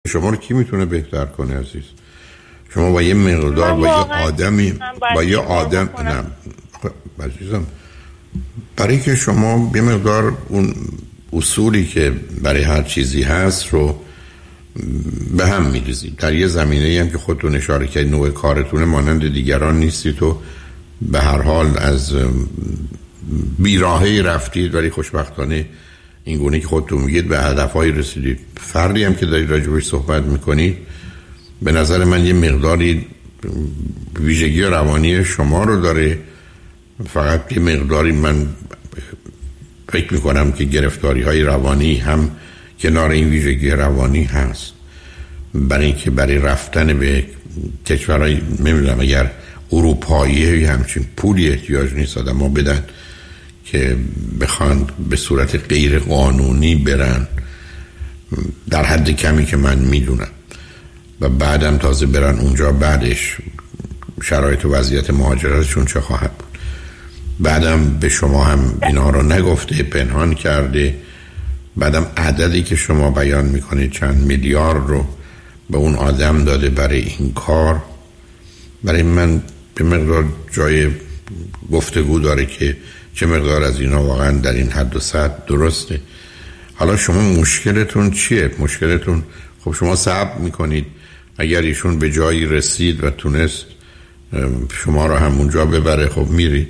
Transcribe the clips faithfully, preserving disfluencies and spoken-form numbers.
شما رو کی میتونه بهتر کنه عزیز؟ شما با یه مقدار با یه آدمی با یه آدم نه خب عزیزم، برای که شما یه مقدار اون اصولی که برای هر چیزی هست رو به هم می‌ریزید. در یه زمینه‌ای هم که خودتون اشاره کردید نوع کارتونه مانند دیگران نیستید تو به هر حال از بیراهی رفتید، ولی خوشبختانه این گونه که خودتون میگید به هدف‌های رسیدید. فردی هم که دارید راجبش صحبت میکنید به نظر من یه مقداری ویژگی روانی شما رو داره، فقط یه مقداری من فکر میکنم که گرفتاری های روانی هم کنار این ویژگی روانی هست. برای اینکه برای رفتن به کشورهای نمیدونم اگر اروپایی همچین پولی احتیاج نیست آدم ها بدن که بخوان به صورت غیر قانونی برن در حد کمی که من میدونم و بعدم تازه برن اونجا، بعدش شرایط و وضعیت مهاجرتشون چه خواهد بود. بعدم به شما هم اینا رو نگفته، پنهان کرده. بعدم عددی که شما بیان میکنید چند میلیارد رو به اون آدم داده برای این کار. برای من به مقدار جای گفتگو داره که چه مقدار از اینا واقعا در این حد و سطح درسته. حالا شما مشکلتون چیه؟ مشکلتون خب شما صبر میکنید اگر ایشون به جایی رسید و تونست شما رو همونجا ببره خب میرید.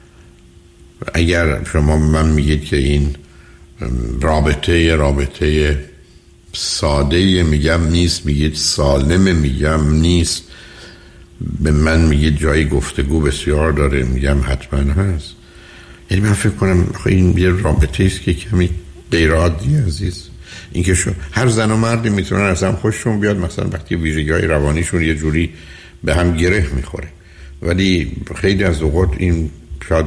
اگر شما من میگید که این رابطه رابطه ساده میگم نیست، میگید سالم میگم نیست، به من میگید جای گفتگو بسیار داره میگم حتما هست. یعنی من فکر کنم این یه رابطه است که کمی غیر عادی عزیز. اینکه شو هر زن و مردی میتونن از هم خوششون بیاد مثلا وقتی ویژگی‌های روانیشون یه جوری به هم گره میخوره، ولی خیلی از اوقات این شاید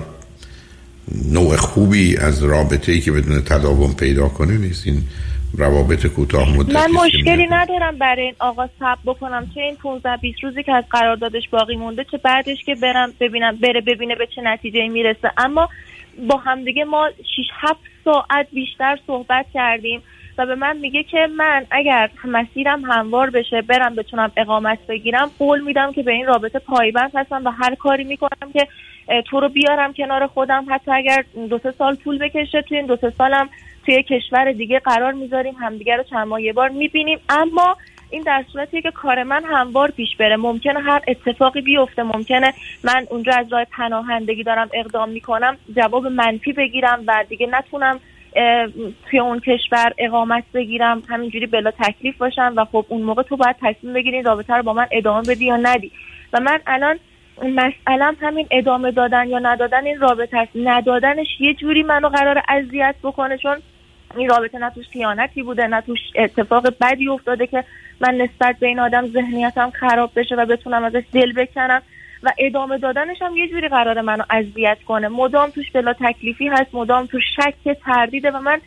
نوع خوبی از رابطه‌ای که بدون تداوم پیدا کنه نیست. این روابط کوتاه مدتی من مشکلی ندارم برای این آقا صبر بکنم، چه این پانزده بیست روزی که از قراردادش باقی مونده چه بعدش که برم ببینم بره ببینه به چه نتیجه‌ای میرسه. اما با همدیگه ما شش هفت ساعت بیشتر صحبت کردیم و به من میگه که من اگر مسیرم هموار بشه برم بتونم اقامت بگیرم قول میدم که به این رابطه پایبند هستم و هر کاری میکنم که تو رو بیارم کنار خودم، حتی اگر دو سه سال طول بکشه توی این دو سه سالم توی کشور دیگه قرار میذاریم همدیگه رو چند ماه یه بار میبینیم. اما این در صورتیه که کار من هموار پیش بره. ممکنه هر اتفاقی بیفته، ممکنه من اونجا از راه پناهندگی دارم اقدام میکنم جواب منفی بگیرم و دیگه نتونم توی اون کشور اقامت بگیرم، همینجوری بلا تکلیف باشم و خب اون موقع تو باید تصمیم بگیری رابطه رو با من ادامه بدی یا ندی. و من الان مسئلم همین ادامه دادن یا ندادن این رابطه است. ندادنش یه جوری منو قرار اذیت بکنه چون این رابطه نه توش خیانتی بوده نه توش اتفاق بدی افتاده که من نسبت به این آدم ذهنیتم خراب بشه و بتونم ازش دل بکنم، و ادامه دادنش هم یه جوری قراره منو اذیت کنه. مدام توش بلا تکلیفی هست، مدام توش شک تردیده و من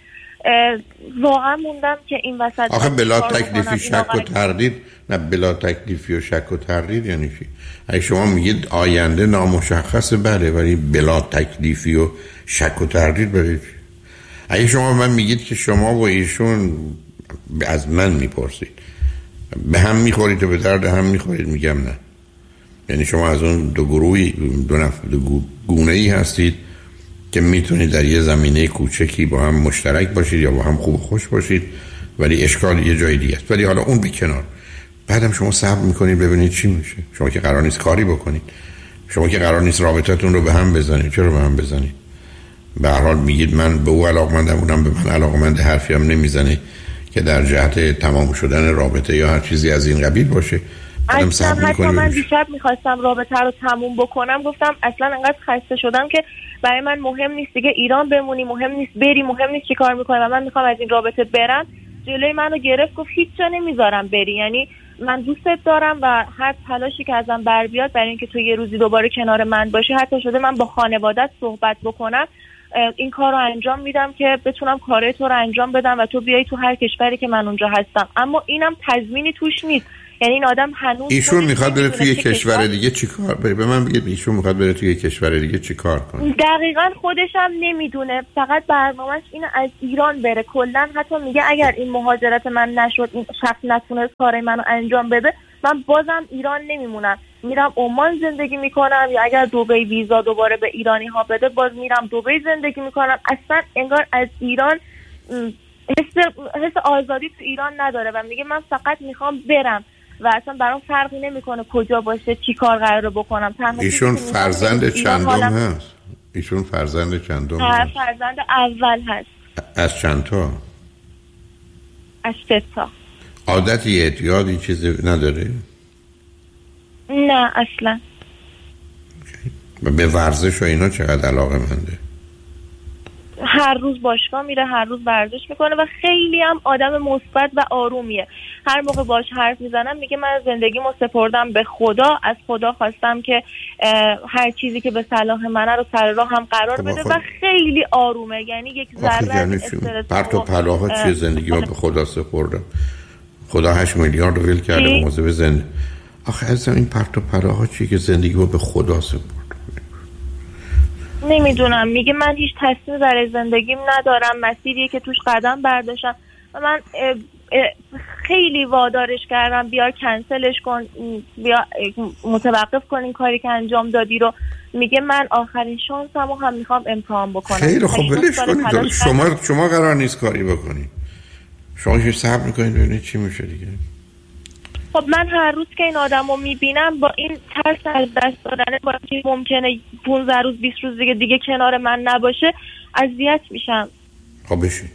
واقعا موندم که این وسط آخه بلا تکلیفی شک و تردید نه، بلا تکلیفی و شک و تردید یعنی چی؟ اگه شما میگید آینده نامشخصه بله، ولی بلا تکلیفی و شک و تردید برای چی؟ اگه شما من میگید که شما و ایشون از من میپرسید به هم میخورید و به درد هم میخورید، میگم نه. یعنی شما از اون دو گروهی دو نفر دو گونه ای هستید که میتونید در یه زمینه کوچکی با هم مشترک باشید یا با هم خوب و خوش باشید، ولی اشکال یه جای دیگه است. ولی حالا اون بی کنار، بعدم شما صبر میکنید ببینید چی میشه. شما که قرار نیست کاری بکنید، شما که قرار نیست رابطتون رو به هم بزنید. چرا به هم بزنید؟ به هر حال میگید من به او علاقمندم، اونم به من علاقمند، حرفی هم نمیزنه که در جهت تمام شدن رابطه یا هر چیزی از این قبیل باشه. اصلا حتی من دیشب میخواستم رابطه رو تموم بکنم، گفتم اصلا انقدر خسته شدم که برای من مهم نیست دیگه ایران بمونی، مهم نیست بری، مهم نیست چی کار میکنی و من میخوام از این رابطه برم. جلوی منو گرفت گفت هیچ جا نمیذارم بری، یعنی من دوستت دارم و هر تلاشی که ازم بر بیاد برای اینکه تو یه روزی دوباره کنار من باشی، حتی شده من با خانواده‌ات صحبت بکنم، این کار رو انجام میدم که بتونم کارهای تو رو انجام بدم و تو بیای تو هر کشوری که من اونجا هستم. اما اینم تضمینی توش نیست یعنی این آدم هنوز ایشون میخواد بره توی کشور دیگه چیکار بره؟ به من بگید ایشون میخواد بره توی کشور دیگه چیکار کنه؟ دقیقاً خودش هم نمیدونه، فقط برنامه‌اش اینه از ایران بره. کلا حتی میگه اگر این مهاجرت من نشد، این شخص نتونه کار منو انجام بده، من بازم ایران نمیمونم، میرم عمان زندگی میکنم، یا اگر دبی ویزا دوباره به ایرانی ها بده باز میرم دبی زندگی میکنم. اصلا انگار از ایران حس حس آزادی تو ایران نداره و میگه من فقط میخوام برم و اصلا برام فرقی نمیکنه کجا باشه، چی کار قراره بکنم. ایشون فرزند چندم هست؟ ایشون فرزند چندم هست؟ فرزند اول هست. از چند تا؟ از سه تا. عادتی، اعتیادی چیزی نداره؟ نه اصلا. و به ورزش و اینا چقدر علاقه منده؟ هر روز باشگاه میره، هر روز ورزش میکنه و خیلی هم آدم مثبت و آرومیه. هر موقع باش حرف میزنم میگه من زندگیمو سپردم به خدا، از خدا خواستم که هر چیزی که به صلاح منه رو سر راه هم قرار بده و خیلی آرومه. یعنی یک ذره استرس پرت و پلاها چیه زندگیمو به خدا سپردم؟ خدا هشت میلیارد رو ول کرده موضوع زندگی. آخه از این پرت و پلاها چیه که زندگیمو به خدا سپردم؟ نمیدونم، میگه من هیچ تصمیمی برای زندگیم ندارم، مسیریه که توش قدم برداشتم و من اه اه خیلی وادارش کردم بیا کنسلش کن، بیا متوقف کن این کاری که انجام دادی رو. میگه من آخرین شانسمو هم میخوام امتحان بکنم. خیلی خب ولش کنید، شما شما قرار نیست کاری بکنید، شما که صبر میکنید ببینید چی میشه دیگه. خب من هر روز که این آدم رو میبینم با این ترس از دست دادن، با اینکه ممکنه پونزده روز بیست روز دیگه دیگه کنار من نباشه اذیت میشم. خب بشید،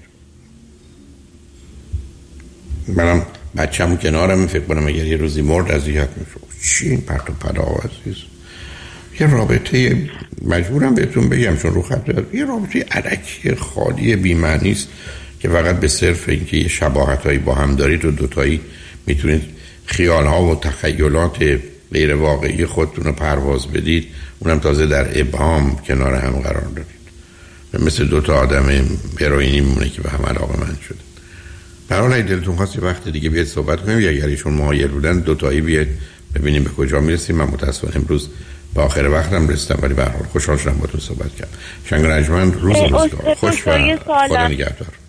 منم بچه‌م کنارم فکر کنم اگر یه روزی مرد اذیت میشه. چی این پرت و پلا عزیز؟ یه رابطه، مجبورم بهتون بگم چون رو خط دارم، یه رابطه الکی خالی بی‌معنی است که فقط به صرف اینکه یه شباهتایی با هم دارید و دوتایی میتونید خیال‌ها و تخیلات غیر واقعی خودتون رو پرواز بدید، اونم تازه در ابهام کنار هم قرار دارید. مثل دو تا آدم هروئینی میمونه که به هم علاقه‌مند شده. به هر حال اگه دلتون خواست یه وقت دیگه بیاید صحبت کنیم، یا اگر ایشون مایل بودن دو تایی بیاید ببینیم به کجا میرسیم. من متأسفانه امروز به آخر وقتم رسیدم، ولی به هر حال خوشحال شدم باهاتون صحبت کردم. شنگ رنجمند، روز روزگار خوش و خدا نگهدار.